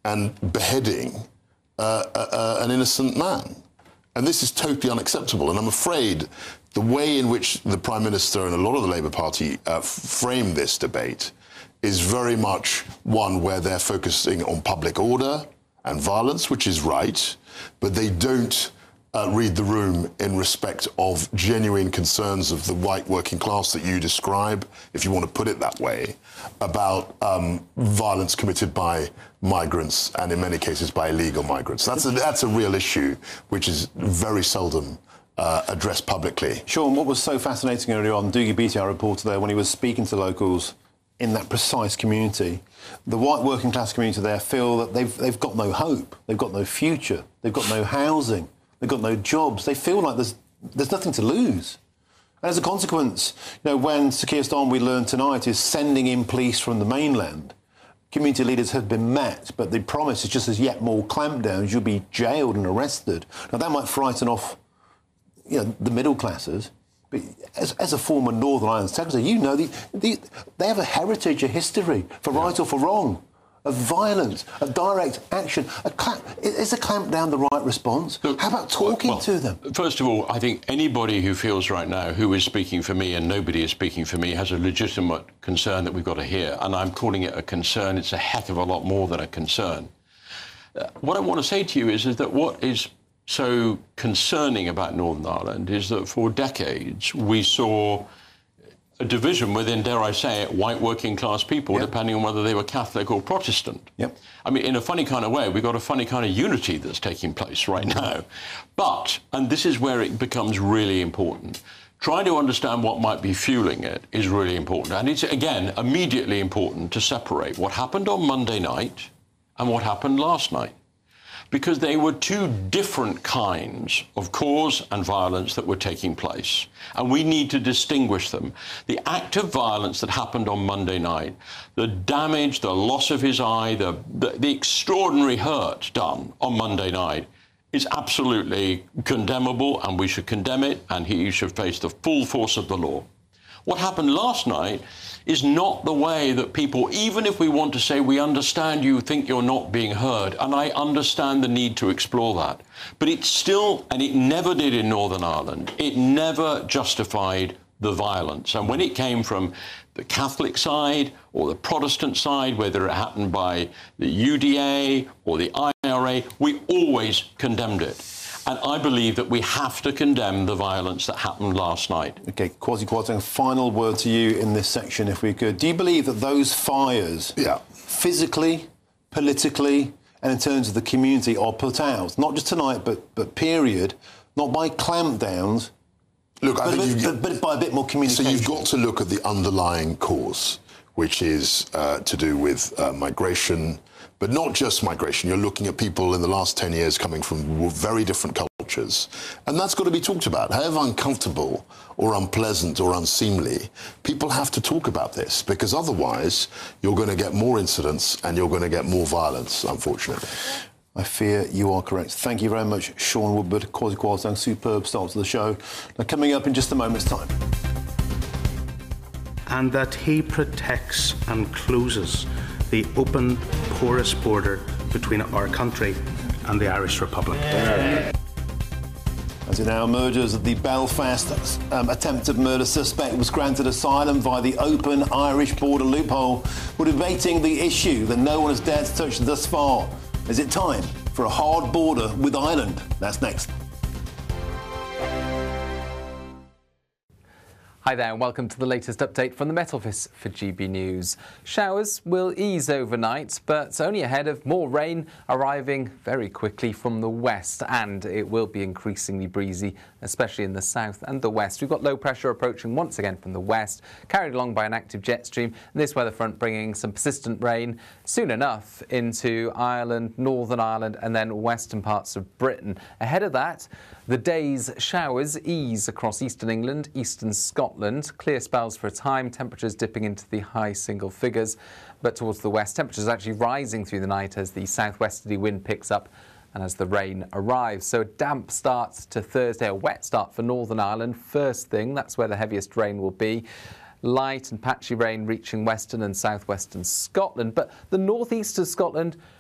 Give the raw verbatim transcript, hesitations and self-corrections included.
and beheading uh, uh, an innocent man. And this is totally unacceptable. And I'm afraid the way in which the Prime Minister and a lot of the Labour Party uh, frame this debate is very much one where they're focusing on public order and violence, which is right, but they don't uh, read the room in respect of genuine concerns of the white working class that you describe, if you want to put it that way, about um, violence committed by migrants and in many cases by illegal migrants. That's a, that's a real issue which is very seldom uh, addressed publicly. Sean, what was so fascinating earlier on, Dougie Beattie, our reporter there, when he was speaking to locals in that precise community, the white working class community there feel that they've, they've got no hope, they've got no future, they've got no housing, they've got no jobs. They feel like there's, there's nothing to lose. And as a consequence, you know, when Sir Keir Starmer, we learned tonight, is sending in police from the mainland, community leaders have been met, but the promise is just as yet more clampdowns. You'll be jailed and arrested. Now, that might frighten off, you know, the middle classes. But as, as a former Northern Ireland secretary, you know the, the, they have a heritage, a history, for right or for wrong, of violence, of direct action. A clamp, is a clampdown the right response? Look, how about talking well, to them? First of all, I think anybody who feels right now who is speaking for me and nobody is speaking for me has a legitimate concern that we've got to hear. And I'm calling it a concern. It's a heck of a lot more than a concern. Uh, what I want to say to you is, is that what is so concerning about Northern Ireland is that for decades we saw a division within, dare I say it, white working class people, yep. depending on whether they were Catholic or Protestant. Yep. I mean, in a funny kind of way, we've got a funny kind of unity that's taking place right now. But, and this is where it becomes really important, trying to understand what might be fueling it is really important. And it's, again, immediately important to separate what happened on Monday night and what happened last night, because they were two different kinds of cause and violence that were taking place. And we need to distinguish them. The act of violence that happened on Monday night, the damage, the loss of his eye, the, the, the extraordinary hurt done on Monday night is absolutely condemnable, and we should condemn it, and he should face the full force of the law. What happened last night is not the way that people, even if we want to say we understand you think you're not being heard, and I understand the need to explore that, but it's still, and it never did in Northern Ireland, it never justified the violence. And when it came from the Catholic side or the Protestant side, whether it happened by the U D A or the I R A, we always condemned it. And I believe that we have to condemn the violence that happened last night. OK, Kwasi Kwarteng, final word to you in this section, if we could. Do you believe that those fires, yeah. physically, politically, and in terms of the community, are put out, not just tonight, but, but period, not by clampdowns, Look, I but, think bit, you've, but, but by a bit more communication? So you've got to look at the underlying cause, which is uh, to do with uh, migration, but not just migration. You're looking at people in the last ten years coming from very different cultures. And that's got to be talked about. However uncomfortable or unpleasant or unseemly, people have to talk about this, because otherwise you're going to get more incidents and you're going to get more violence, unfortunately. I fear you are correct. Thank you very much, Sean Woodward, Kwasi Kwarteng. Superb start to the show. Now, coming up in just a moment's time. And that he protects and closes the open, porous border between our country and the Irish Republic. Yeah. As it now emerges that the Belfast um, attempted murder suspect was granted asylum via the open Irish border loophole, we're debating the issue that no one has dared to touch thus far. Is it time for a hard border with Ireland? That's next. Hi there and welcome to the latest update from the Met Office for G B News. Showers will ease overnight, but only ahead of more rain arriving very quickly from the west, and it will be increasingly breezy, especially in the south and the west. We've got low pressure approaching once again from the west, carried along by an active jet stream. This weather front bringing some persistent rain soon enough into Ireland, Northern Ireland and then western parts of Britain. Ahead of that, the day's showers ease across eastern England, eastern Scotland. Clear spells for a time, temperatures dipping into the high single figures. But towards the west, temperatures actually rising through the night as the southwesterly wind picks up and as the rain arrives. So a damp start to Thursday, a wet start for Northern Ireland. First thing, that's where the heaviest rain will be. Light and patchy rain reaching western and southwestern Scotland. But the northeast of Scotland